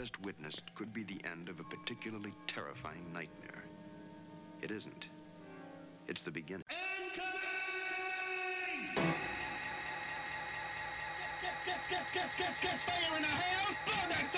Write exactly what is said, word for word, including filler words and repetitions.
just witnessed could be the end of a particularly terrifying nightmare. It isn't. It's the beginning. Incoming! Gets, gets, gets, gets, gets, gets fire in the house! Blow that